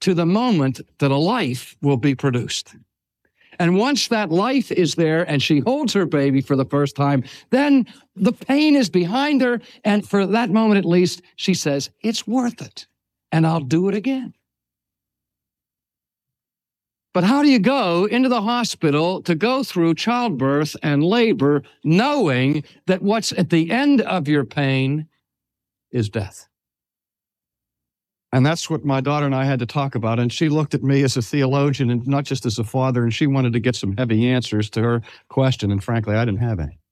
to the moment that a life will be produced. And once that life is there and she holds her baby for the first time, then the pain is behind her. And for that moment, at least, she says, it's worth it. And I'll do it again. But how do you go into the hospital to go through childbirth and labor knowing that what's at the end of your pain is death? And that's what my daughter and I had to talk about. And she looked at me as a theologian and not just as a father, and she wanted to get some heavy answers to her question. And frankly, I didn't have any.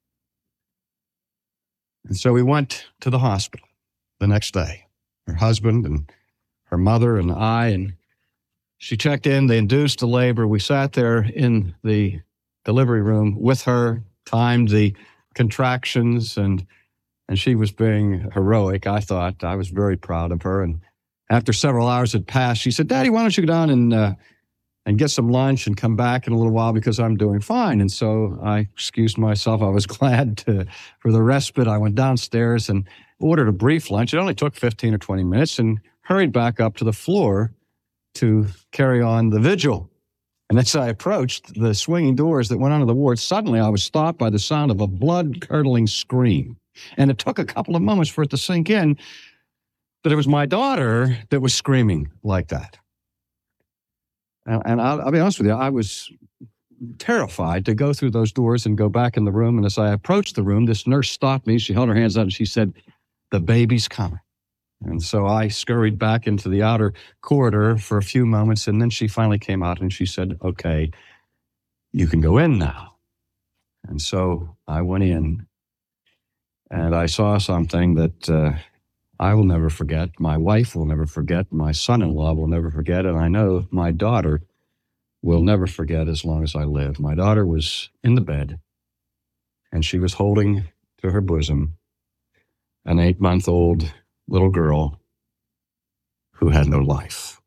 And so we went to the hospital the next day, her husband and her mother and I, and she checked in. They induced the labor. We sat there in the delivery room with her, timed the contractions, and she was being heroic, I thought. I was very proud of her. And after several hours had passed, she said, Daddy, why don't you go down and get some lunch and come back in a little while because I'm doing fine. And so I excused myself. I was glad for the respite. I went downstairs and ordered a brief lunch. It only took 15 or 20 minutes and hurried back up to the floor to carry on the vigil. And as I approached the swinging doors that went onto the ward, suddenly I was stopped by the sound of a blood-curdling scream. And it took a couple of moments for it to sink in that it was my daughter that was screaming like that. And I'll be honest with you, I was terrified to go through those doors and go back in the room. And as I approached the room, this nurse stopped me. She held her hands out and she said, the baby's coming. And so I scurried back into the outer corridor for a few moments. And then she finally came out and she said, okay, you can go in now. And so I went in. And I saw something that I will never forget, my wife will never forget, my son-in-law will never forget, and I know my daughter will never forget as long as I live. My daughter was in the bed, and she was holding to her bosom an 8-month-old little girl who had no life.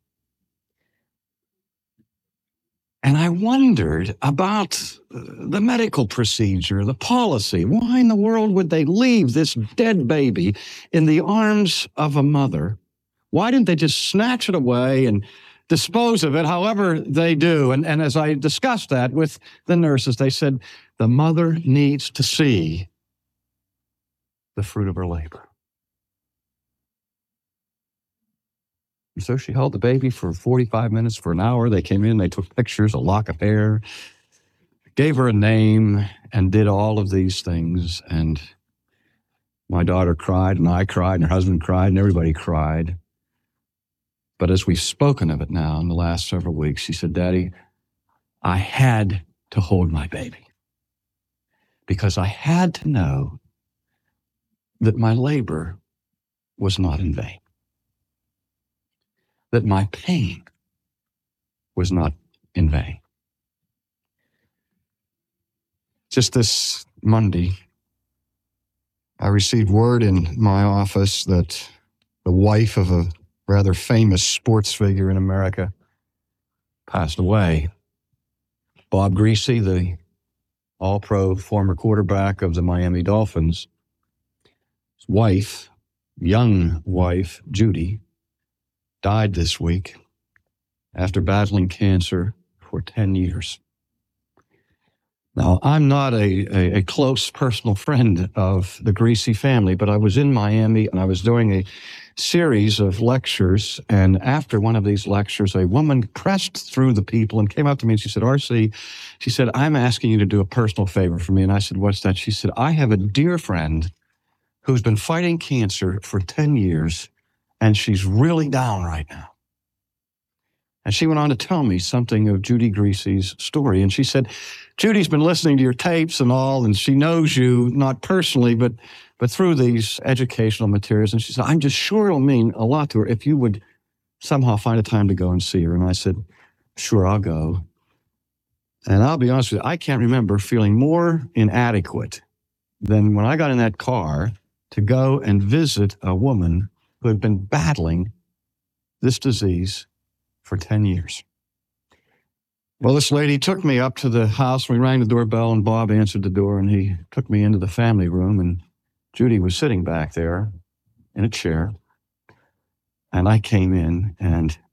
And I wondered about the medical procedure, the policy. Why in the world would they leave this dead baby in the arms of a mother? Why didn't they just snatch it away and dispose of it however they do? And as I discussed that with the nurses, they said, the mother needs to see the fruit of her labor. And so she held the baby for 45 minutes, for an hour. They came in, they took pictures, a lock of hair, gave her a name, and did all of these things. And my daughter cried, and I cried, and her husband cried, and everybody cried. But as we've spoken of it now in the last several weeks, she said, Daddy, I had to hold my baby because I had to know that my labor was not in vain, that my pain was not in vain. Just this Monday, I received word in my office that the wife of a rather famous sports figure in America passed away. Bob Griese, the all-pro former quarterback of the Miami Dolphins, his wife, young wife, Judy, died this week after battling cancer for 10 years. Now, I'm not a close personal friend of the Griese family, but I was in Miami and I was doing a series of lectures. And after one of these lectures, a woman pressed through the people and came up to me and she said, R.C., she said, I'm asking you to do a personal favor for me. And I said, what's that? She said, I have a dear friend who's been fighting cancer for 10 years, and she's really down right now. And she went on to tell me something of Judy Griese's story. And she said, Judy's been listening to your tapes and all, and she knows you, not personally, but through these educational materials. And she said, I'm just sure it'll mean a lot to her if you would somehow find a time to go and see her. And I said, sure, I'll go. And I'll be honest with you, I can't remember feeling more inadequate than when I got in that car to go and visit a woman who had been battling this disease for 10 years. Well, this lady took me up to the house. We rang the doorbell, and Bob answered the door, and he took me into the family room, and Judy was sitting back there in a chair. And I came in, and